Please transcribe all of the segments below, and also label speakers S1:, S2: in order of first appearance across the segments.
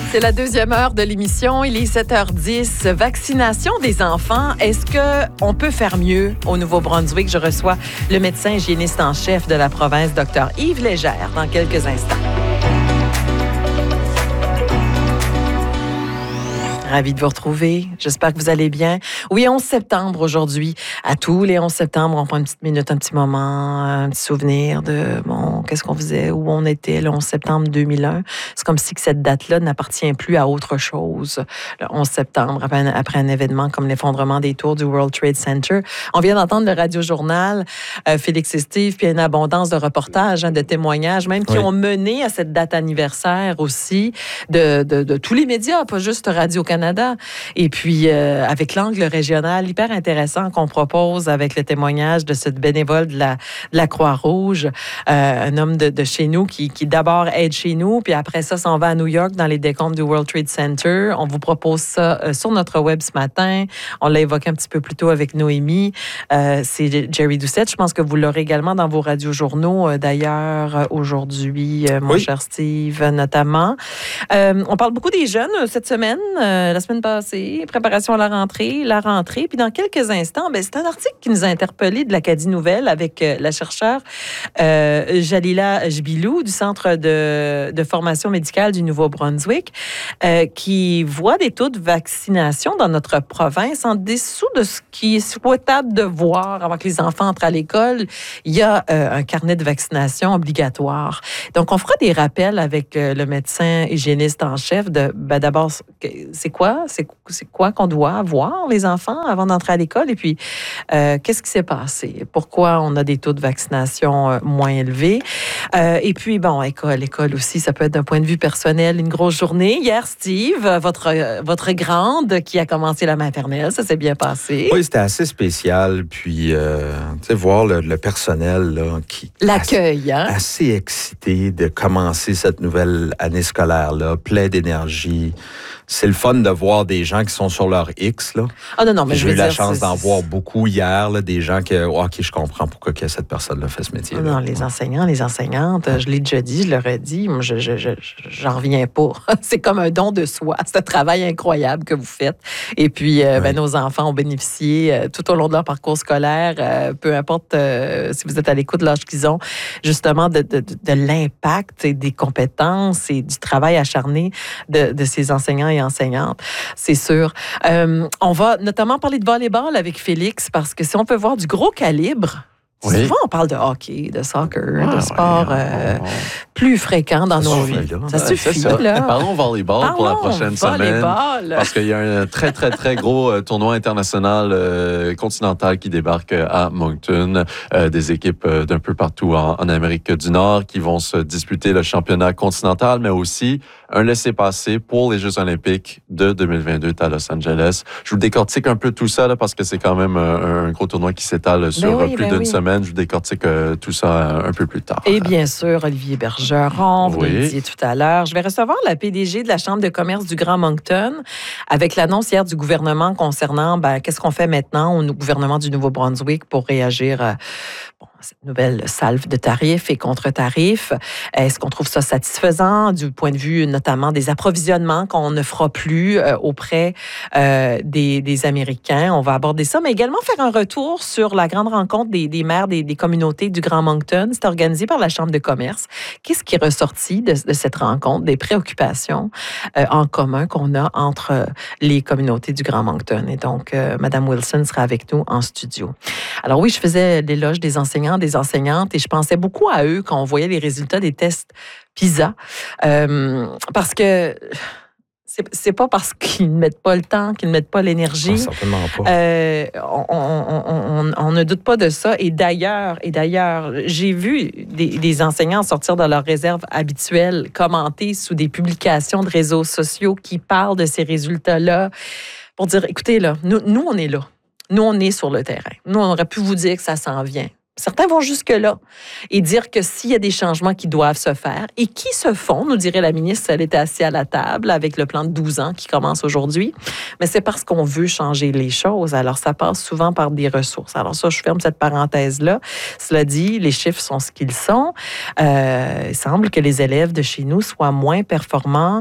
S1: C'est la deuxième heure de l'émission. Il est 7h10. Vaccination des enfants. Est-ce qu'on peut faire mieux au Nouveau-Brunswick? Je reçois le médecin hygiéniste en chef de la province, Dr. Yves Légère, dans quelques instants. Ravi de vous retrouver. J'espère que vous allez bien. Oui, 11 septembre aujourd'hui. À tous les 11 septembre, on prend une petite minute, un petit moment, un petit souvenir de, qu'est-ce qu'on faisait, où on était le 11 septembre 2001. C'est comme si que cette date-là n'appartient plus à autre chose. Le 11 septembre, après un événement comme l'effondrement des tours du World Trade Center. On vient d'entendre le radiojournal, Félix et Steve, puis une abondance de reportages, de témoignages, même qui ont mené à cette date anniversaire aussi de tous les médias, pas juste Radio-Canada. Et puis, avec l'angle régional hyper intéressant qu'on propose avec le témoignage de cette bénévole de la Croix-Rouge, un homme de chez nous qui d'abord aide chez nous, puis après ça, s'en va à New York dans les décombres du World Trade Center. On vous propose ça sur notre web ce matin. On l'a évoqué un petit peu plus tôt avec Noémie. C'est Jerry Doucette. Je pense que vous l'aurez également dans vos radiojournaux, d'ailleurs, aujourd'hui, mon cher Steve, notamment. On parle beaucoup des jeunes cette semaine. La semaine passée, préparation à la rentrée. Puis dans quelques instants, c'est un article qui nous a interpellés de l'Acadie Nouvelle avec la chercheure Jalila Jbilou du Centre de formation médicale du Nouveau-Brunswick qui voit des taux de vaccination dans notre province en dessous de ce qui est souhaitable de voir avant que les enfants entrent à l'école. Il y a un carnet de vaccination obligatoire. Donc, on fera des rappels avec le médecin hygiéniste en chef de, d'abord, c'est quoi qu'on doit voir, les enfants, avant d'entrer à l'école? Et puis, qu'est-ce qui s'est passé? Pourquoi on a des taux de vaccination moins élevés? Et puis, école aussi, ça peut être d'un point de vue personnel une grosse journée. Hier, Steve, votre grande qui a commencé la maternelle, ça s'est bien passé.
S2: Oui, c'était assez spécial. Puis, voir le personnel là, qui...
S1: L'accueil,
S2: assez excité de commencer cette nouvelle année scolaire-là, plein d'énergie. C'est le fun de voir des gens qui sont sur leur X. Là.
S1: Non, mais
S2: j'ai eu la chance d'en voir beaucoup hier, là, des gens qui, OK, je comprends pourquoi que cette personne-là fait ce métier.
S1: Non, les enseignants, les enseignantes, je l'ai déjà dit, je leur ai dit, moi, j'en reviens pas. C'est comme un don de soi. C'est un travail incroyable que vous faites. Et puis, nos enfants ont bénéficié tout au long de leur parcours scolaire, peu importe si vous êtes à l'écoute de l'âge qu'ils ont, justement de l'impact et des compétences et du travail acharné de ces enseignants et enseignantes, c'est sûr. On va notamment parler de volleyball avec Félix parce que si on peut voir du gros calibre, souvent on parle de hockey, de soccer, de sport plus fréquent dans nos vies. Ça suffit, là.
S3: Parlons volleyball pour la prochaine semaine. Parce qu'il y a un très, très, très gros tournoi international continental qui débarque à Moncton. Des équipes d'un peu partout en Amérique du Nord qui vont se disputer le championnat continental, mais aussi un laissez-passer pour les Jeux olympiques de 2022 à Los Angeles. Je vous décortique un peu tout ça là, parce que c'est quand même un gros tournoi qui s'étale sur plus d'une semaine. Je vous décortique tout ça un peu plus tard.
S1: Et bien sûr, Olivier Bergeron, vous le disiez tout à l'heure. Je vais recevoir la PDG de la Chambre de commerce du Grand Moncton avec l'annonce hier du gouvernement concernant qu'est-ce qu'on fait maintenant au gouvernement du Nouveau-Brunswick pour réagir à cette nouvelle salve de tarifs et contre-tarifs. Est-ce qu'on trouve ça satisfaisant du point de vue notamment des approvisionnements qu'on ne fera plus auprès des Américains? On va aborder ça, mais également faire un retour sur la grande rencontre des maires des communautés du Grand Moncton. C'est organisé par la Chambre de commerce. Qu'est-ce qui est ressorti de cette rencontre, des préoccupations en commun qu'on a entre les communautés du Grand Moncton? Et donc, Mme Wilson sera avec nous en studio. Alors oui, je faisais l'éloge des enseignants, des enseignantes, et je pensais beaucoup à eux quand on voyait les résultats des tests PISA, parce que c'est pas parce qu'ils ne mettent pas le temps, qu'ils ne mettent pas l'énergie.
S2: Certainement pas.
S1: On ne doute pas de ça. Et d'ailleurs, j'ai vu des enseignants sortir de leur réserve habituelle, commenter sous des publications de réseaux sociaux qui parlent de ces résultats-là pour dire, écoutez, là, nous on est là. Nous, on est sur le terrain. Nous, on aurait pu vous dire que ça s'en vient. Certains vont jusque-là et dire que s'il y a des changements qui doivent se faire et qui se font, nous dirait la ministre si elle était assise à la table avec le plan de 12 ans qui commence aujourd'hui, mais c'est parce qu'on veut changer les choses. Alors, ça passe souvent par des ressources. Alors ça, je ferme cette parenthèse-là. Cela dit, les chiffres sont ce qu'ils sont. Il semble que les élèves de chez nous soient moins performants,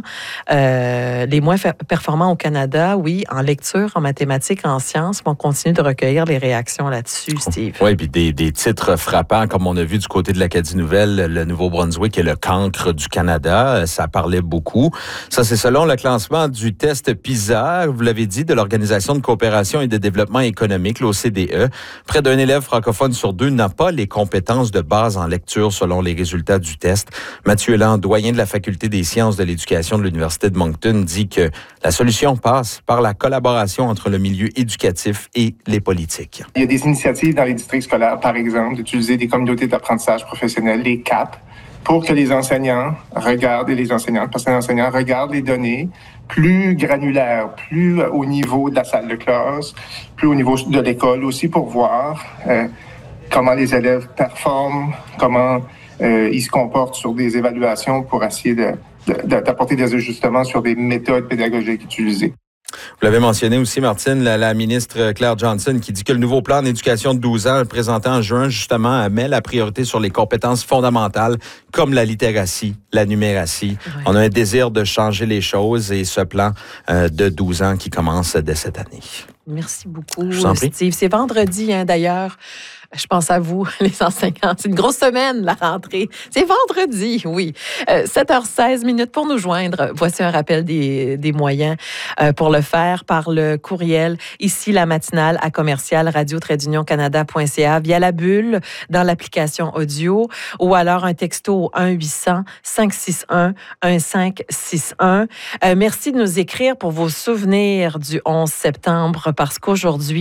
S1: les moins performants au Canada, oui, en lecture, en mathématiques, en sciences, mais on continue de recueillir les réactions là-dessus, Steve.
S2: Oui, puis des titres frappants, comme on a vu du côté de l'Acadie Nouvelle, le Nouveau-Brunswick est le cancre du Canada. Ça parlait beaucoup. Ça, c'est selon le classement du test PISA, vous l'avez dit, de l'Organisation de coopération et de développement économique, l'OCDE. Près d'un élève francophone sur 2 n'a pas les compétences de base en lecture selon les résultats du test. Mathieu Land, doyen de la Faculté des sciences de l'éducation de l'Université de Moncton, dit que la solution passe par la collaboration entre le milieu éducatif et les politiques.
S4: Il y a des initiatives dans les districts scolaires, par exemple, d'utiliser des communautés d'apprentissage professionnel, les CAP, pour que les enseignants regardent, et les enseignants, le personnel enseignant regarde les données plus granulaires, plus au niveau de la salle de classe, plus au niveau de l'école aussi pour voir comment les élèves performent, comment ils se comportent sur des évaluations pour essayer d'apporter des ajustements sur des méthodes pédagogiques utilisées.
S2: Vous l'avez mentionné aussi, Martine, la ministre Claire Johnson, qui dit que le nouveau plan d'éducation de 12 ans, présenté en juin, justement, met la priorité sur les compétences fondamentales comme la littératie, la numératie. Ouais. On a un désir de changer les choses et ce plan de 12 ans qui commence dès cette année.
S1: Merci beaucoup, Steve. C'est vendredi, d'ailleurs. Je pense à vous, les enseignants. C'est une grosse semaine, la rentrée. C'est vendredi, oui. 7h16 pour nous joindre. Voici un rappel des moyens pour le faire par le courriel. Ici, la matinale à commercial radio-canada.ca via la bulle dans l'application audio ou alors un texto au 1-800-561-1561. Merci de nous écrire pour vos souvenirs du 11 septembre parce qu'aujourd'hui,